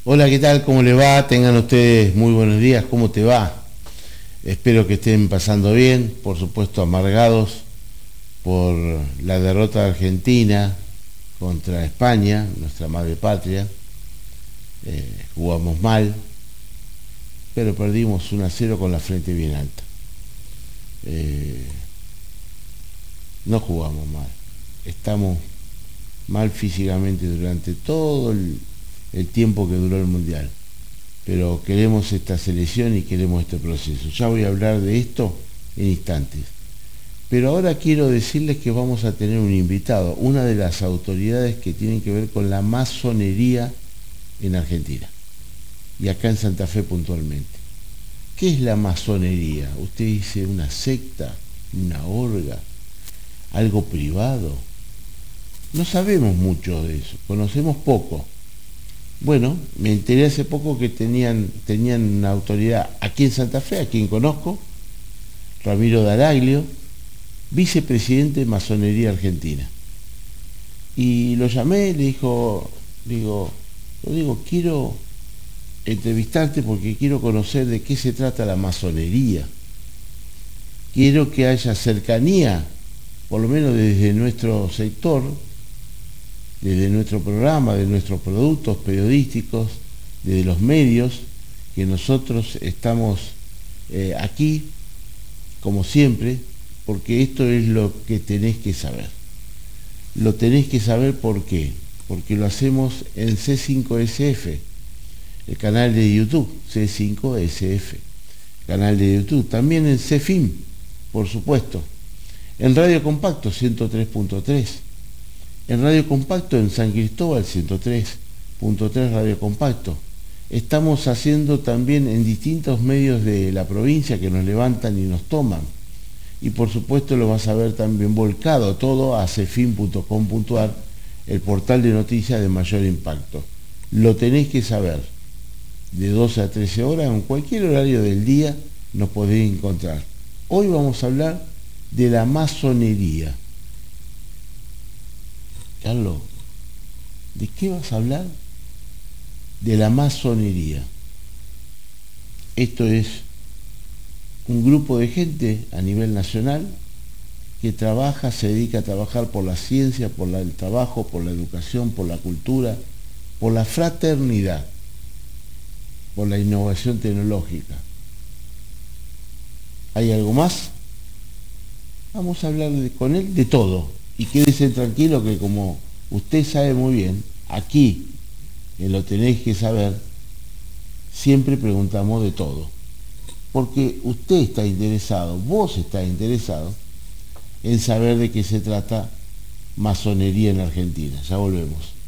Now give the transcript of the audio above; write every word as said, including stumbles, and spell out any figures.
Hola, ¿qué tal? ¿Cómo le va? Tengan ustedes muy buenos días. ¿Cómo te va? Espero que estén pasando bien, por supuesto amargados por la derrota de Argentina contra España, nuestra madre patria. Eh, jugamos mal, pero perdimos uno a cero con la frente bien alta. Eh, no jugamos mal. Estamos mal físicamente durante todo el, el tiempo que duró el Mundial. Pero queremos esta selección y queremos este proceso. Ya voy a hablar de esto en instantes. Pero ahora quiero decirles que vamos a tener un invitado, una de las autoridades que tienen que ver con la masonería en Argentina y acá en Santa Fe puntualmente. ¿Qué es la masonería? Usted dice una secta, una orga, algo privado. No sabemos mucho de eso, conocemos poco. Bueno, me enteré hace poco que tenían, tenían una autoridad aquí en Santa Fe, a quien conozco, Ramiro D'Araglio, vicepresidente de Masonería Argentina. Y lo llamé, le dijo, digo, lo digo, quiero entrevistarte porque quiero conocer de qué se trata la masonería. Quiero que haya cercanía, por lo menos desde nuestro sector, desde nuestro programa, de nuestros productos periodísticos, desde los medios, que nosotros estamos eh, aquí, como siempre, porque esto es lo que tenés que saber. Lo tenés que saber ¿por qué? Porque lo hacemos en C cinco S F, el canal de YouTube, C cinco S F, canal de YouTube, también en C F I M, por supuesto, en Radio Compacto ciento tres punto tres, en Radio Compacto en San Cristóbal ciento tres punto tres Radio Compacto. Estamos haciendo también en distintos medios de la provincia que nos levantan y nos toman. Y por supuesto lo vas a ver también volcado todo a cefim punto com punto ar, el portal de noticias de mayor impacto. Lo tenéis que saber. De doce a trece horas, en cualquier horario del día, nos podéis encontrar. Hoy vamos a hablar de la masonería. Carlos, ¿de qué vas a hablar? De la masonería. Esto es un grupo de gente a nivel nacional que trabaja, se dedica a trabajar por la ciencia, por la, el trabajo, por la educación, por la cultura, por la fraternidad, por la innovación tecnológica. ¿Hay algo más? Vamos a hablar de, con él de todo. Y quédese tranquilo que, como usted sabe muy bien, aquí, en Lo Tenés que Saber, siempre preguntamos de todo. Porque usted está interesado, vos estás interesado en saber de qué se trata masonería en Argentina. Ya volvemos.